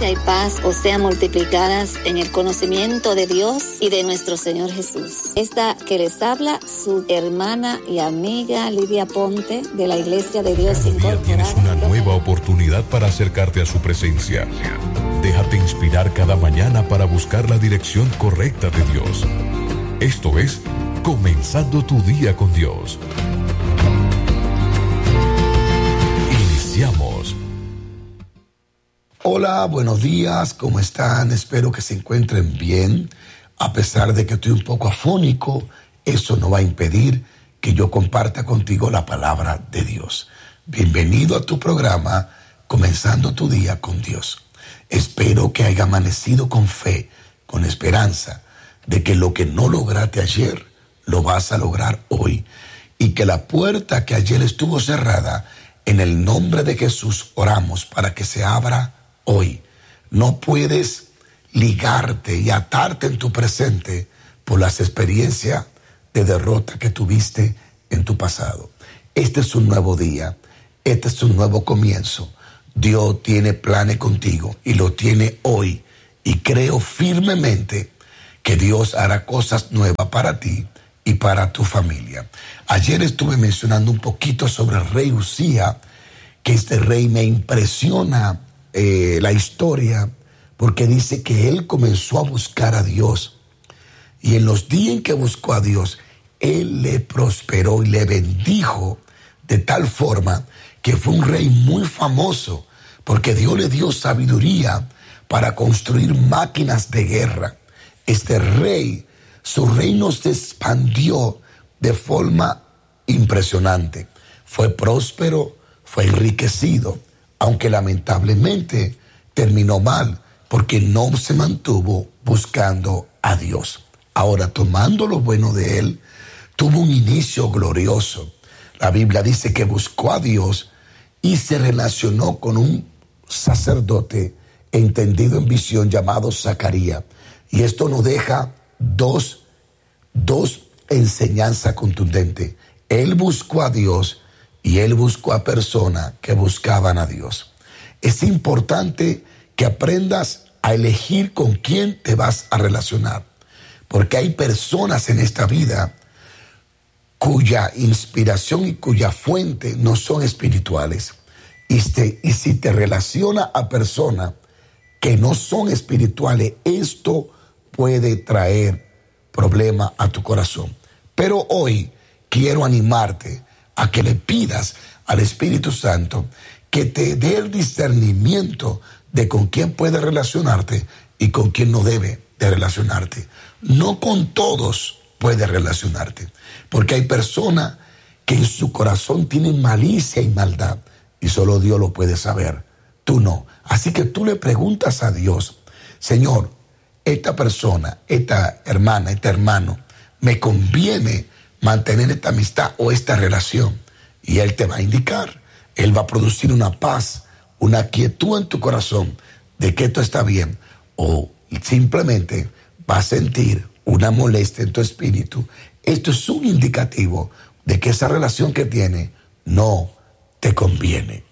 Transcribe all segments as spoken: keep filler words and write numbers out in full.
gracia y paz os sean multiplicadas en el conocimiento de Dios y de nuestro Señor Jesús. Esta que les habla, su hermana y amiga Lidia Ponte, de la Iglesia de Dios Cada día Incorporada. tienes una nueva oportunidad para acercarte a su presencia. Déjate inspirar cada mañana para buscar la dirección correcta de Dios. Esto es Comenzando tu Día con Dios. Iniciamos. Hola, buenos días, ¿cómo están? Espero que se encuentren bien. A pesar de que estoy un poco afónico, eso no va a impedir que yo comparta contigo la palabra de Dios. Bienvenido a tu programa, Comenzando tu Día con Dios. Espero que haya amanecido con fe, con esperanza, de que lo que no lograste ayer, lo vas a lograr hoy. Y que la puerta que ayer estuvo cerrada, en el nombre de Jesús oramos para que se abra hoy. No puedes ligarte y atarte en tu presente por las experiencias de derrota que tuviste en tu pasado. Este es un nuevo día, este es un nuevo comienzo. Dios tiene planes contigo y lo tiene hoy. Y creo firmemente que Dios hará cosas nuevas para ti y para tu familia. Ayer estuve mencionando un poquito sobre el rey Uzía, que este rey me impresiona eh, la historia, porque dice que él comenzó a buscar a Dios. Y en los días en que buscó a Dios, él le prosperó y le bendijo de tal forma que fue un rey muy famoso, porque Dios le dio sabiduría para construir máquinas de guerra. Este rey, su reino se expandió de forma impresionante. Fue próspero, fue enriquecido, aunque lamentablemente terminó mal, porque no se mantuvo buscando a Dios. Ahora, tomando lo bueno de él, tuvo un inicio glorioso. La Biblia dice que buscó a Dios y se relacionó con un sacerdote entendido en visión llamado Zacarías. Y esto nos deja dos, dos enseñanzas contundentes. Él buscó a Dios y él buscó a personas que buscaban a Dios. Es importante que aprendas a elegir con quién te vas a relacionar, porque hay personas en esta vida cuya inspiración y cuya fuente no son espirituales. Y, te, y si te relaciona a personas que no son espirituales, esto puede traer problemas a tu corazón. Pero hoy quiero animarte a que le pidas al Espíritu Santo que te dé el discernimiento de con quién puedes relacionarte y con quién no debe de relacionarte. No con todos puedes relacionarte, porque hay personas que en su corazón tienen malicia y maldad, y solo Dios lo puede saber, tú no. Así que tú le preguntas a Dios: Señor, esta persona, esta hermana, este hermano, me conviene mantener esta amistad o esta relación. Y Él te va a indicar, Él va a producir una paz, una quietud en tu corazón de que esto está bien, o simplemente va a sentir una molestia en tu espíritu. Esto es un indicativo de que esa relación que tiene no te conviene.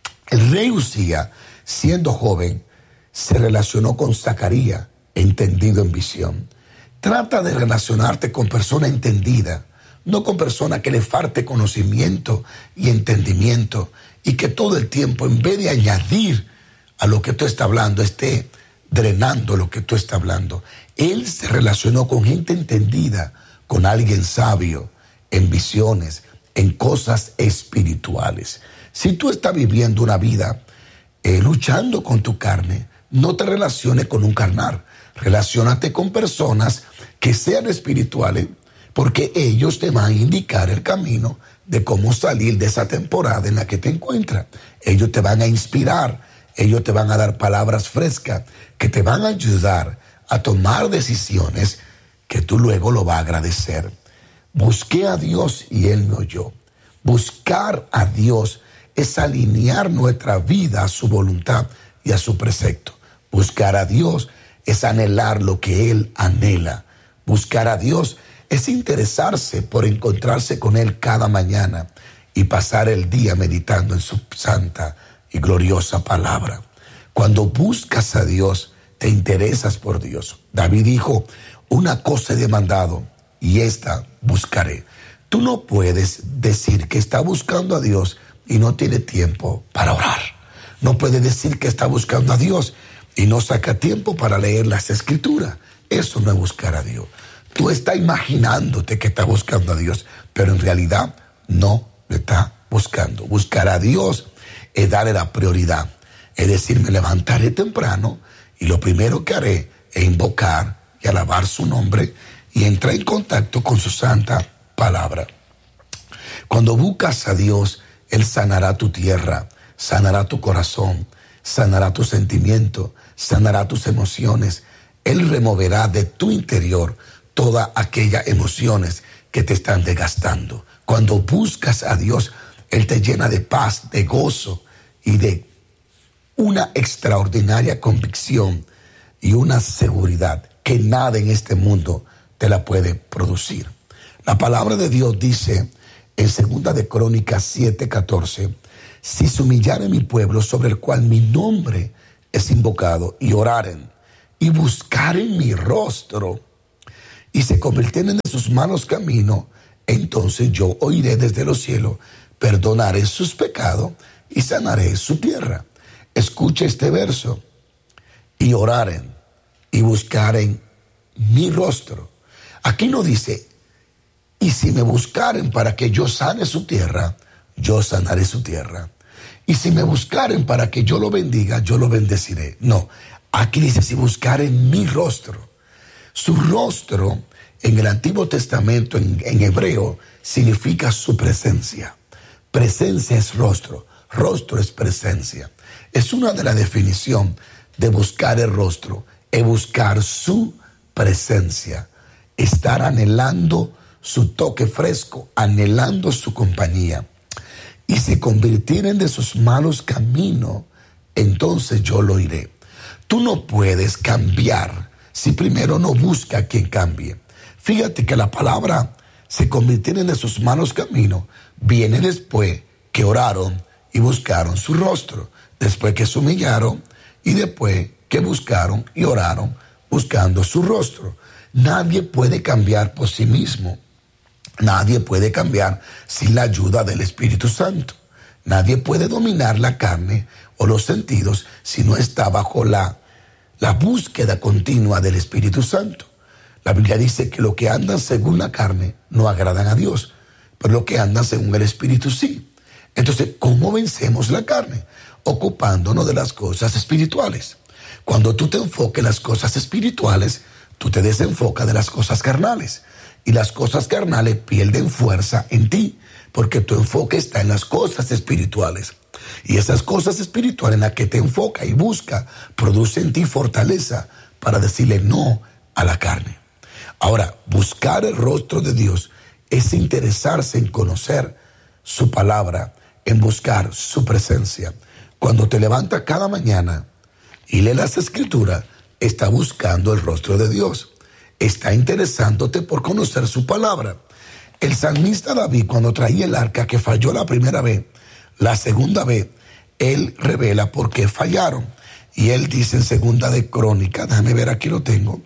El rey Uzía, siendo joven, se relacionó con Zacarías, entendido en visión. Trata de relacionarte con personas entendidas, no con personas que le falte conocimiento y entendimiento, y que todo el tiempo, en vez de añadir a lo que tú estás hablando, esté drenando lo que tú estás hablando. Él se relacionó con gente entendida, con alguien sabio, en visiones, en cosas espirituales. Si tú estás viviendo una vida eh, luchando con tu carne, no te relaciones con un carnal. Relaciónate con personas que sean espirituales, porque ellos te van a indicar el camino de cómo salir de esa temporada en la que te encuentras. Ellos te van a inspirar, ellos te van a dar palabras frescas que te van a ayudar a tomar decisiones que tú luego lo vas a agradecer. Busqué a Dios y Él me oyó. Buscar a Dios es alinear nuestra vida a su voluntad y a su precepto. Buscar a Dios es anhelar lo que Él anhela. Buscar a Dios es interesarse por encontrarse con Él cada mañana y pasar el día meditando en su santa y gloriosa palabra. Cuando buscas a Dios, te interesas por Dios. David dijo, una cosa he demandado y esta buscaré. Tú no puedes decir que está buscando a Dios y no tiene tiempo para orar. No puedes decir que está buscando a Dios y no saca tiempo para leer las Escrituras. Eso no es buscar a Dios. Tú estás imaginándote que está buscando a Dios, pero en realidad no le está buscando. Buscar a Dios es darle la prioridad. Es decir, me levantaré temprano y lo primero que haré es invocar y alabar su nombre y entrar en contacto con su santa palabra. Cuando buscas a Dios, Él sanará tu tierra, sanará tu corazón, sanará tu sentimiento, sanará tus emociones. Él removerá de tu interior todas aquellas emociones que te están desgastando. Cuando buscas a Dios, Él te llena de paz, de gozo y de una extraordinaria convicción y una seguridad que nada en este mundo te la puede producir. La palabra de Dios dice en segunda de Crónicas siete catorce, si se humillare mi pueblo sobre el cual mi nombre es invocado y oraren y buscaren mi rostro y se convirtieren de sus malos caminos, entonces yo oiré desde los cielos, perdonaré sus pecados y sanaré su tierra. Escucha este verso, y oraren y buscaren mi rostro. Aquí no dice, y si me buscaren para que yo sane su tierra, yo sanaré su tierra. Y si me buscaren para que yo lo bendiga, yo lo bendeciré. No, aquí dice, si buscaren mi rostro. Su rostro en el Antiguo Testamento, en, en hebreo, significa su presencia. Presencia es rostro, rostro es presencia. Es una de las definiciones de buscar el rostro, es buscar su presencia, estar anhelando su toque fresco, anhelando su compañía. Y se convirtieren de sus malos caminos, entonces yo lo iré. Tú no puedes cambiar si primero no busca a quien cambie. Fíjate que la palabra se convirtieron de sus malos caminos viene después que oraron y buscaron su rostro, después que se humillaron y después que buscaron y oraron buscando su rostro. Nadie puede cambiar por sí mismo. Nadie puede cambiar sin la ayuda del Espíritu Santo. Nadie puede dominar la carne o los sentidos si no está bajo la, la búsqueda continua del Espíritu Santo. La Biblia dice que los que andan según la carne no agradan a Dios, pero los que andan según el Espíritu sí. Entonces, ¿cómo vencemos la carne? Ocupándonos de las cosas espirituales. Cuando tú te enfocas en las cosas espirituales, tú te desenfocas de las cosas carnales. Y las cosas carnales pierden fuerza en ti, porque tu enfoque está en las cosas espirituales. Y esas cosas espirituales en las que te enfoca y busca, producen en ti fortaleza para decirle no a la carne. Ahora, buscar el rostro de Dios es interesarse en conocer su palabra, en buscar su presencia. Cuando te levantas cada mañana y lees las Escrituras, está buscando el rostro de Dios. Está interesándote por conocer su palabra. El salmista David, cuando traía el arca que falló la primera vez, la segunda vez, él revela por qué fallaron. Y él dice en segunda de Crónica, déjame ver, aquí lo tengo.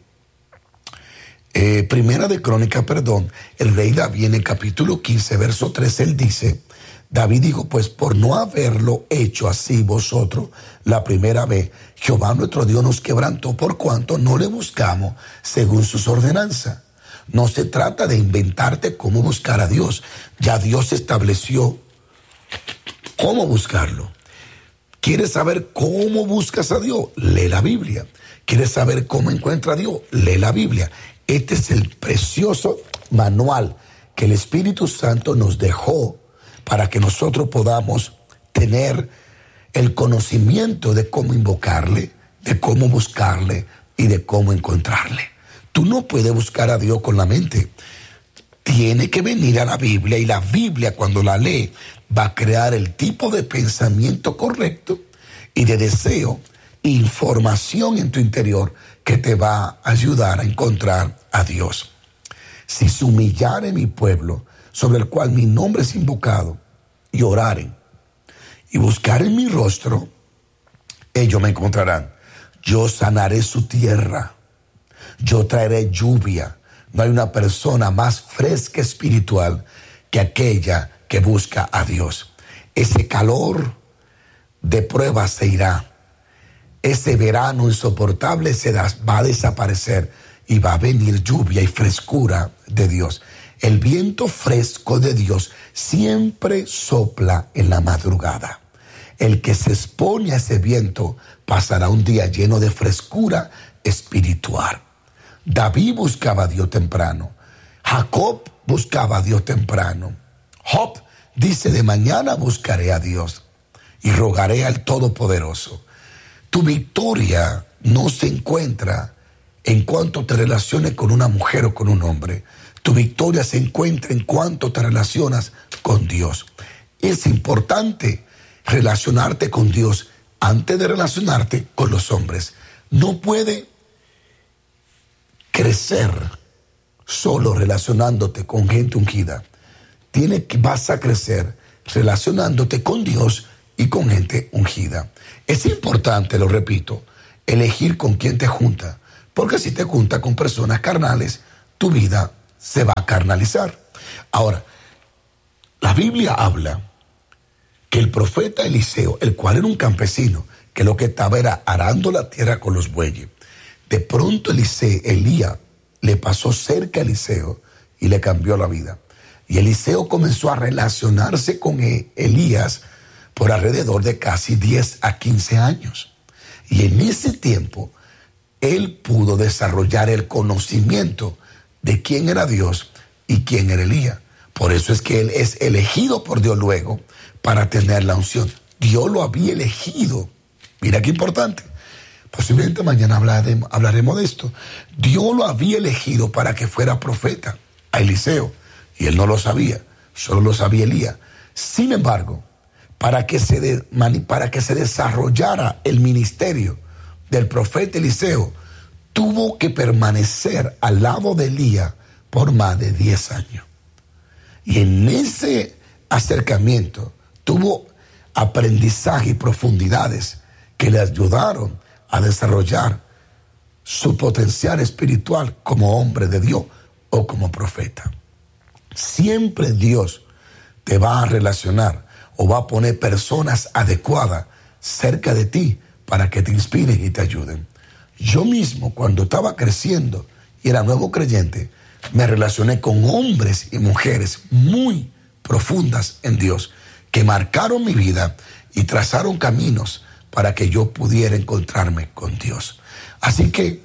Eh, primera de Crónica, perdón, el rey David en el capítulo quince, verso tres, él dice, David dijo, pues por no haberlo hecho así vosotros la primera vez, Jehová nuestro Dios nos quebrantó por cuanto no le buscamos según sus ordenanzas. No se trata de inventarte cómo buscar a Dios. Ya Dios estableció cómo buscarlo. ¿Quieres saber cómo buscas a Dios? Lee la Biblia. ¿Quieres saber cómo encuentra a Dios? Lee la Biblia. Este es el precioso manual que el Espíritu Santo nos dejó para que nosotros podamos tener el conocimiento de cómo invocarle, de cómo buscarle y de cómo encontrarle. Tú no puedes buscar a Dios con la mente. Tiene que venir a la Biblia, y la Biblia, cuando la lee, va a crear el tipo de pensamiento correcto y de deseo e información en tu interior que te va a ayudar a encontrar a Dios. Si se humillare mi pueblo, sobre el cual mi nombre es invocado, y oraren y buscaren mi rostro, ellos me encontrarán. Yo sanaré su tierra. Yo traeré lluvia. No hay una persona más fresca espiritual que aquella que busca a Dios. Ese calor de prueba se irá. Ese verano insoportable se da, va a desaparecer y va a venir lluvia y frescura de Dios. El viento fresco de Dios siempre sopla en la madrugada. El que se expone a ese viento pasará un día lleno de frescura espiritual. David buscaba a Dios temprano. Jacob buscaba a Dios temprano. Job dice: de mañana buscaré a Dios y rogaré al Todopoderoso. Tu victoria no se encuentra en cuanto te relaciones con una mujer o con un hombre. Tu victoria se encuentra en cuanto te relacionas con Dios. Es importante relacionarte con Dios antes de relacionarte con los hombres. No puede crecer solo relacionándote con gente ungida. Tiene que, vas a crecer relacionándote con Dios y con gente ungida. Es importante, lo repito, elegir con quién te junta, porque si te junta con personas carnales, tu vida se va a carnalizar. Ahora, la Biblia habla que el profeta Eliseo, el cual era un campesino, que lo que estaba era arando la tierra con los bueyes, de pronto Eliseo, Elías le pasó cerca a Eliseo y le cambió la vida. Y Eliseo comenzó a relacionarse con Elías por alrededor de casi diez a quince años. Y en ese tiempo, él pudo desarrollar el conocimiento de quién era Dios y quién era Elías. Por eso es que él es elegido por Dios luego para tener la unción. Dios lo había elegido. Mira qué importante. Posiblemente mañana hablaremos, hablaremos de esto. Dios lo había elegido para que fuera profeta a Eliseo. Y él no lo sabía, solo lo sabía Elías. Sin embargo, para que se, de, para que se desarrollara el ministerio del profeta Eliseo, tuvo que permanecer al lado de Elías por más de diez años. Y en ese acercamiento tuvo aprendizaje y profundidades que le ayudaron a desarrollar su potencial espiritual como hombre de Dios o como profeta. Siempre Dios te va a relacionar o va a poner personas adecuadas cerca de ti para que te inspiren y te ayuden. Yo mismo, cuando estaba creciendo y era nuevo creyente, me relacioné con hombres y mujeres muy profundas en Dios, que marcaron mi vida y trazaron caminos para que yo pudiera encontrarme con Dios. Así que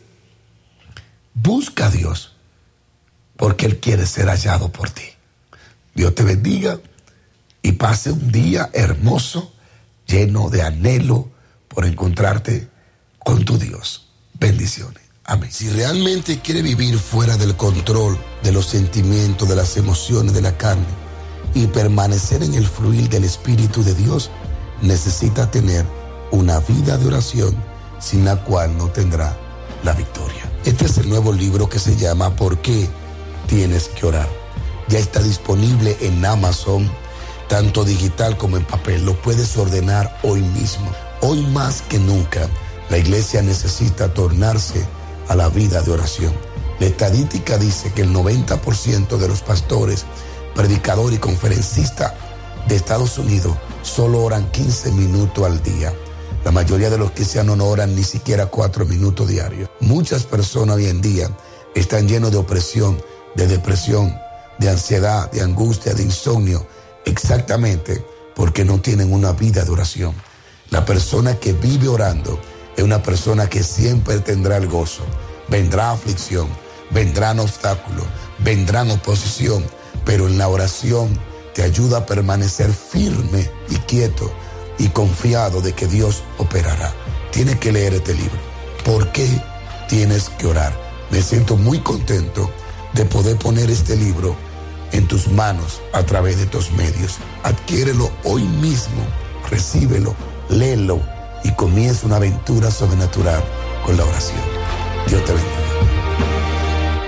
busca a Dios, porque Él quiere ser hallado por ti. Dios te bendiga y pase un día hermoso, lleno de anhelo por encontrarte con tu Dios. Bendiciones. Amén. Si realmente quiere vivir fuera del control de los sentimientos, de las emociones, de la carne, y permanecer en el fluir del Espíritu de Dios, necesita tener una vida de oración sin la cual no tendrá la victoria. Este es el nuevo libro que se llama ¿Por qué tienes que orar? Ya está disponible en Amazon, tanto digital como en papel. Lo puedes ordenar hoy mismo. Hoy más que nunca, la iglesia necesita tornarse a la vida de oración. La estadística dice que el noventa por ciento de los pastores, predicadores y conferencistas de Estados Unidos solo oran quince minutos al día. La mayoría de los cristianos no oran ni siquiera cuatro minutos diarios. Muchas personas hoy en día están llenos de opresión, de depresión, de ansiedad, de angustia, de insomnio, exactamente porque no tienen una vida de oración. La persona que vive orando es una persona que siempre tendrá el gozo. Vendrá aflicción, vendrán obstáculos, vendrán oposición, pero en la oración te ayuda a permanecer firme y quieto y confiado de que Dios operará. Tienes que leer este libro. ¿Por qué tienes que orar? Me siento muy contento de poder poner este libro en tus manos a través de estos medios. Adquiérelo hoy mismo, recíbelo, léelo y comienza una aventura sobrenatural con la oración. Dios te bendiga.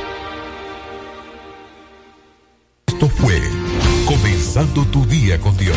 Esto fue Comenzando tu Día con Dios.